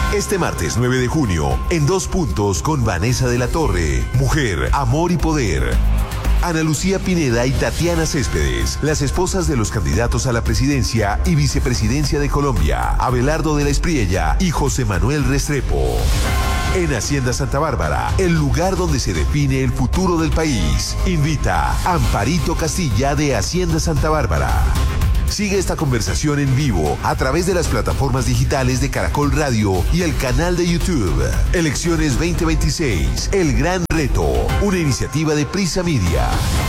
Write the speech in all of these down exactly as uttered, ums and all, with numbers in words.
Este martes nueve de junio, en Dos Puntos con Vanessa de la Torre, Mujer, Amor y Poder. Ana Lucía Pineda y Tatiana Céspedes, las esposas de los candidatos a la presidencia y vicepresidencia de Colombia, Abelardo de la Espriella y José Manuel Restrepo. En Hacienda Santa Bárbara, el lugar donde se define el futuro del país. Invita Amparito Castilla de Hacienda Santa Bárbara. Sigue esta conversación en vivo a través de las plataformas digitales de Caracol Radio y el canal de YouTube. Elecciones veinte veintiséis, El Gran Reto, una iniciativa de Prisa Media.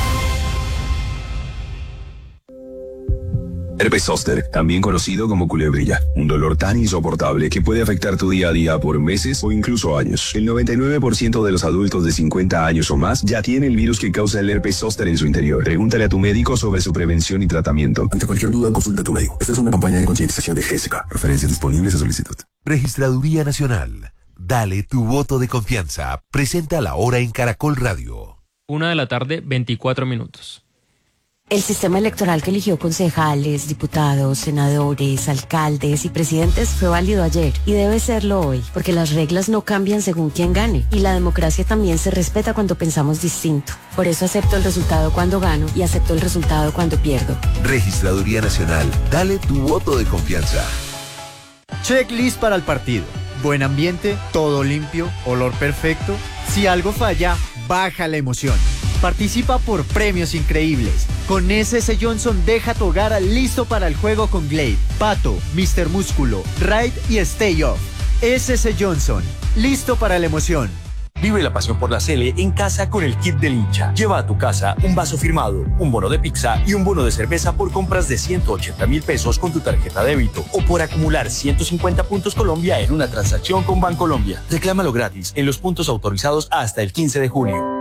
Herpes zóster, también conocido como culebrilla, un dolor tan insoportable que puede afectar tu día a día por meses o incluso años. El noventa y nueve por ciento de los adultos de cincuenta años o más ya tiene el virus que causa el herpes zóster en su interior. Pregúntale a tu médico sobre su prevención y tratamiento. Ante cualquier duda, consulta a tu médico. Esta es una campaña de concientización de G S K. Referencias disponibles a solicitud. Registraduría Nacional. Dale tu voto de confianza. Presenta la hora en Caracol Radio. Una de la tarde, veinticuatro minutos. El sistema electoral que eligió concejales, diputados, senadores, alcaldes y presidentes fue válido ayer y debe serlo hoy, porque las reglas no cambian según quién gane y la democracia también se respeta cuando pensamos distinto. Por eso acepto el resultado cuando gano y acepto el resultado cuando pierdo. Registraduría Nacional. Dale tu voto de confianza. Checklist para el partido. Buen ambiente, todo limpio, olor perfecto. Si algo falla, baja la emoción. Participa por premios increíbles. Con S S Johnson deja tu hogar listo para el juego con Glade, Pato, mister Músculo, Ride y Stay Off. S S Johnson, listo para la emoción. Vive la pasión por la Sele en casa con el kit del hincha. Lleva a tu casa un vaso firmado, un bono de pizza y un bono de cerveza por compras de ciento ochenta mil pesos con tu tarjeta débito o por acumular ciento cincuenta puntos Colombia en una transacción con Bancolombia. Reclámalo gratis en los puntos autorizados hasta el quince de junio.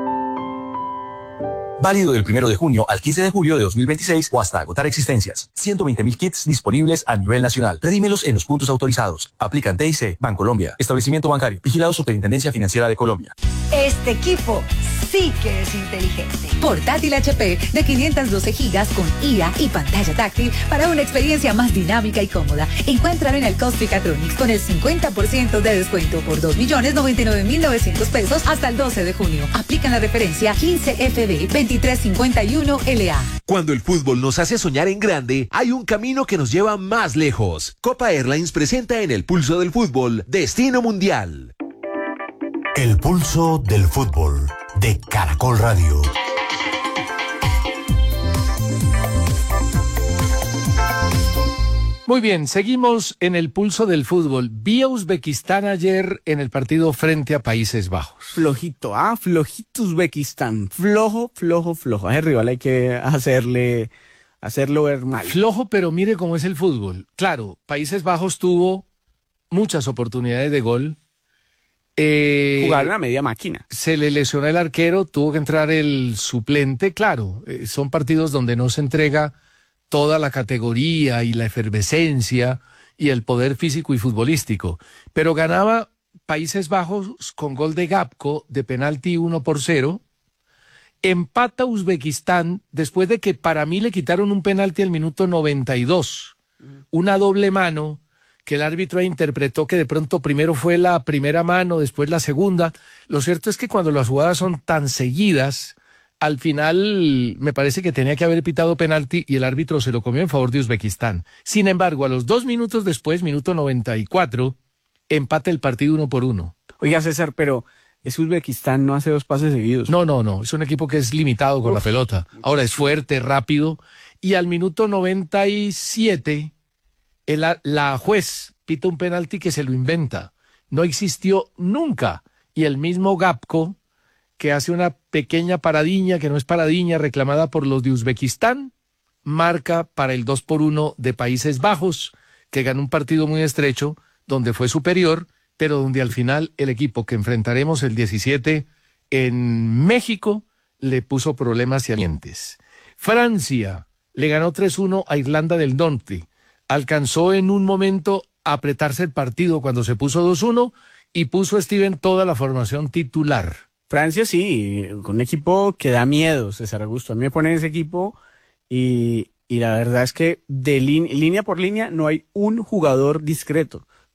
Válido del primero de junio al quince de julio de dos mil veintiséis o hasta agotar existencias. ciento veinte mil kits disponibles a nivel nacional. Redímelos en los puntos autorizados. Aplican T I C, Bancolombia, Establecimiento Bancario, vigilado Superintendencia Financiera de Colombia. Este equipo sí que es inteligente. Portátil H P de quinientos doce gigas con I A y pantalla táctil para una experiencia más dinámica y cómoda. Encuéntralo en el Costricatronics con el cincuenta por ciento de descuento por dos millones noventa y nueve mil novecientos pesos hasta el doce de junio. Aplican la referencia quince F B veintitrés cincuenta y uno L A. Cuando el fútbol nos hace soñar en grande, hay un camino que nos lleva más lejos. Copa Airlines presenta en el Pulso del Fútbol Destino Mundial. El Pulso del Fútbol de Caracol Radio. Muy bien, seguimos en el Pulso del Fútbol. Vi a Uzbekistán ayer en el partido frente a Países Bajos. Flojito, ah, flojito Uzbekistán. Flojo, flojo, flojo. A ese rival hay que hacerle, hacerlo ver mal. Flojo, pero mire cómo es el fútbol. Claro, Países Bajos tuvo muchas oportunidades de gol. Eh, Jugaron a media máquina. Se le lesionó el arquero, tuvo que entrar el suplente. Claro, eh, son partidos donde no se entrega toda la categoría y la efervescencia y el poder físico y futbolístico. Pero ganaba Países Bajos con gol de Gapco de penalti uno por cero. Empata Uzbekistán después de que para mí le quitaron un penalti al minuto noventa y dos. Una doble mano que el árbitro interpretó que de pronto primero fue la primera mano, después la segunda. Lo cierto es que cuando las jugadas son tan seguidas, al final me parece que tenía que haber pitado penalti y el árbitro se lo comió en favor de Uzbekistán. Sin embargo, a los dos minutos después, minuto noventa y cuatro, empata el partido uno por uno. Oiga, César, pero ese Uzbekistán no hace dos pases seguidos. No, no, no. Es un equipo que es limitado con Uf. la pelota. Ahora es fuerte, rápido. Y al minuto noventa y siete, el, la juez pita un penalti que se lo inventa. No existió nunca. Y el mismo Gapco, que hace una pequeña paradiña, que no es paradiña, reclamada por los de Uzbekistán, marca para el dos por uno de Países Bajos, que ganó un partido muy estrecho, donde fue superior, pero donde al final el equipo que enfrentaremos el diecisiete en México le puso problemas y alientes. Francia le ganó tres uno a Irlanda del Norte. Alcanzó en un momento a apretarse el partido cuando se puso dos uno y puso a Steven toda la formación titular. Francia sí, con un equipo que da miedo, César Augusto. A mí me ponen ese equipo y, y la verdad es que de línea por línea no hay un jugador discreto.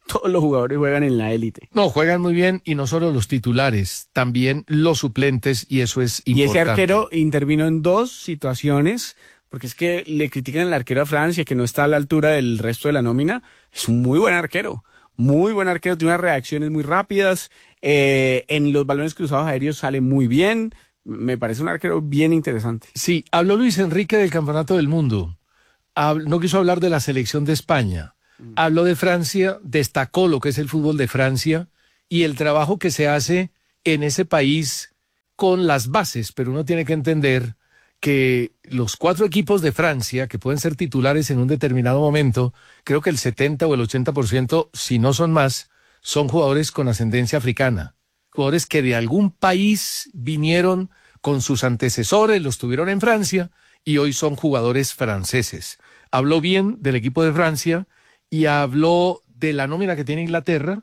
todos los jugadores juegan en la élite. No, juegan muy bien y no solo los titulares, también los suplentes y eso es importante. Y ese arquero intervino en dos situaciones, porque es que le critican al arquero a Francia que no está a la altura del resto de la nómina. Es un muy buen arquero, muy buen arquero, tiene unas reacciones muy rápidas, eh, en los balones cruzados aéreos sale muy bien. Me parece un arquero bien interesante. Sí, habló Luis Enrique del Campeonato del Mundo. Habl- no quiso hablar de la selección de España. Mm. Habló de Francia, destacó lo que es el fútbol de Francia y el trabajo que se hace en ese país con las bases. Pero uno tiene que entender que los cuatro equipos de Francia, que pueden ser titulares en un determinado momento, creo que el setenta o el ochenta por ciento, si no son más, son jugadores con ascendencia africana. Jugadores que de algún país vinieron con sus antecesores, los tuvieron en Francia y hoy son jugadores franceses. Habló bien del equipo de Francia y habló de la nómina que tiene Inglaterra,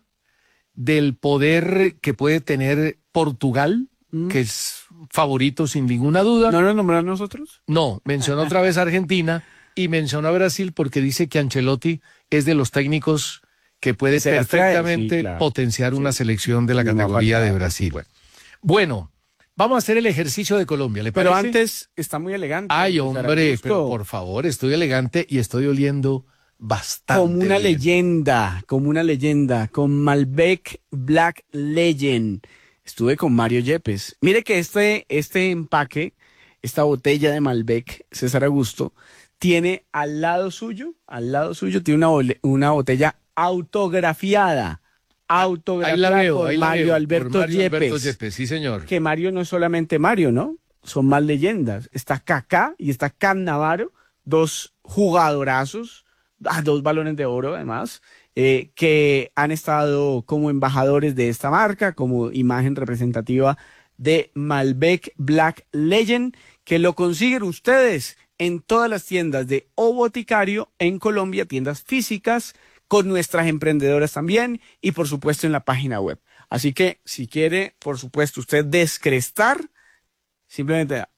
del poder que puede tener Portugal, mm. que es favorito sin ninguna duda. ¿No nos nombró a nosotros? No, mencionó otra vez a Argentina y mencionó a Brasil porque dice que Ancelotti es de los técnicos que puede Se perfectamente sí, claro. potenciar una sí. selección de la categoría no, de Brasil. Bueno. bueno, vamos a hacer el ejercicio de Colombia, ¿le parece? Pero antes está muy elegante. Ay, hombre, pero por favor, estoy elegante y estoy oliendo bastante Como una bien. leyenda, como una leyenda, con Malbec Black Legend. Estuve con Mario Yepes. Mire que este, este empaque, esta botella de Malbec, César Augusto, tiene al lado suyo, al lado suyo, tiene una, bole- una botella autografiada. Autografiada ahí la veo, por ahí la Mario veo, Alberto por Mario Yepes. Alberto Yepes, sí señor. Que Mario no es solamente Mario, ¿no? Son más leyendas. Está Kaká y está Cannavaro, dos jugadorazos, ah, dos balones de oro además, eh, que han estado como embajadores de esta marca, como imagen representativa de Malbec Black Legend, que lo consiguen ustedes en todas las tiendas de O Boticario en Colombia, tiendas físicas, con nuestras emprendedoras también y por supuesto en la página web. Así que si quiere, por supuesto, usted descrestar, simplemente da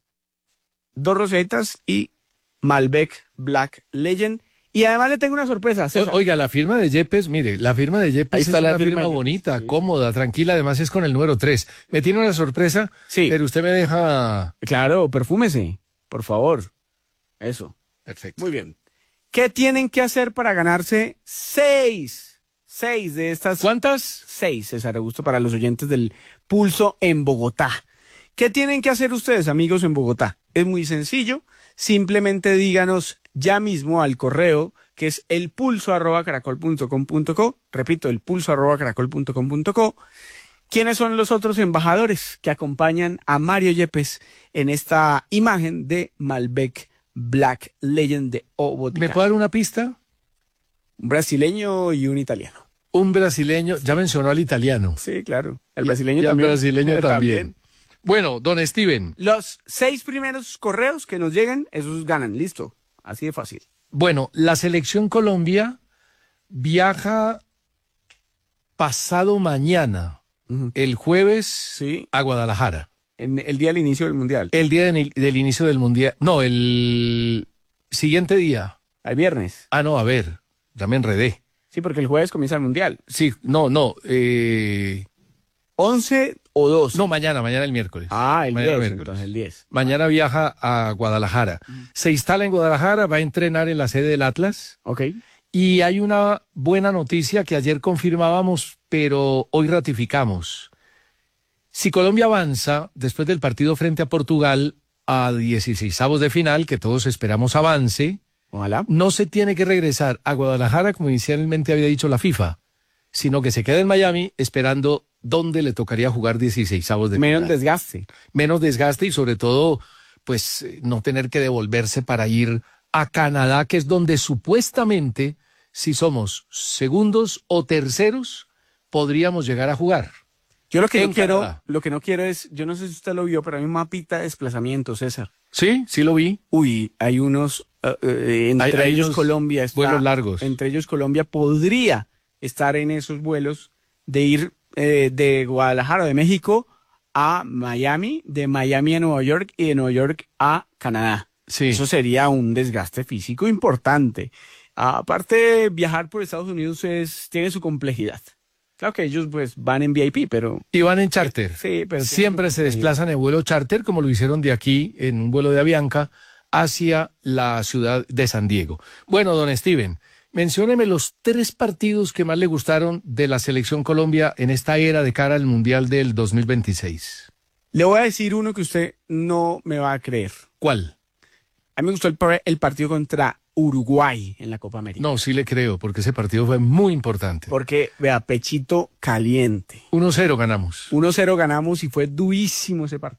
dos recetas y Malbec Black Legend. Y además le tengo una sorpresa, César. Oiga, la firma de Yepes, mire, la firma de Yepes Ahí está es la una firma firma de- bonita, sí. cómoda, tranquila, además es con el número tres. Me tiene una sorpresa, Sí. pero usted me deja... Claro, perfúmese, por favor. Eso. Perfecto. Muy bien. ¿Qué tienen que hacer para ganarse seis? Seis de estas. ¿Cuántas? Seis, César Augusto, para los oyentes del Pulso en Bogotá. ¿Qué tienen que hacer ustedes, amigos, en Bogotá? Es muy sencillo. Simplemente díganos ya mismo al correo, que es elpulso arroba caracol punto com punto co. Repito, elpulso arroba caracol punto com punto co. ¿Quiénes son los otros embajadores que acompañan a Mario Yepes en esta imagen de Malbec Black Legend de O Boticario? ¿Me puede dar una pista? Un brasileño y un italiano. Un brasileño, ya mencionó al italiano. Sí, claro. El Y- brasileño y al también. brasileño Eh, también. Bueno, don Steven. Los seis primeros correos que nos lleguen, esos ganan. Listo. Así de fácil. Bueno, la selección Colombia viaja pasado mañana, Ujú. el jueves, Sí. a Guadalajara. En el día del inicio del Mundial. El día de- del inicio del Mundial. No, el siguiente día. El viernes. Ah, no, a ver, ya me enredé. Sí, porque el jueves comienza el Mundial. Sí, no, no. Eh, ¿once o dos? no, mañana, mañana el miércoles. Ah, el Mañana diez. miércoles. Entonces el diez. Mañana viaja a Guadalajara. Se instala en Guadalajara, va a entrenar en la sede del Atlas. Ok. Y hay una buena noticia que ayer confirmábamos, pero hoy ratificamos. Si Colombia avanza después del partido frente a Portugal a dieciseisavos de final, que todos esperamos avance, Ojalá. no se tiene que regresar a Guadalajara como inicialmente había dicho la FIFA, sino que se queda en Miami esperando dónde le tocaría jugar dieciseisavos de Menos final. desgaste. Menos desgaste y sobre todo, pues eh, no tener que devolverse para ir a Canadá, que es donde supuestamente, si somos segundos o terceros, podríamos llegar a jugar. Yo lo que En no quiero, Canadá. lo que no quiero es, yo no sé si usted lo vio, pero hay un mapita de desplazamiento, César. Sí, sí lo vi. Uy, hay unos, eh, eh, entre Hay- hay ellos unos Colombia está, vuelos largos. Entre ellos Colombia podría estar en esos vuelos de ir eh, de Guadalajara, de México, a Miami, de Miami a Nueva York y de Nueva York a Canadá. Sí. Eso sería un desgaste físico importante. Aparte, viajar por Estados Unidos es, tiene su complejidad. Claro que ellos pues van en V I P, pero... Y van en charter. Sí, pero... Siempre se desplazan en vuelo charter, como lo hicieron de aquí, en un vuelo de Avianca, hacia la ciudad de San Diego. Bueno, don Steven, mencióneme los tres partidos que más le gustaron de la Selección Colombia en esta era de cara al Mundial del dos mil veintiséis. Le voy a decir uno que usted no me va a creer. ¿Cuál? A mí me gustó el, el partido contra Uruguay en la Copa América. No, sí le creo, porque ese partido fue muy importante. Porque, vea, pechito caliente. uno cero ganamos. uno cero ganamos y fue durísimo ese partido.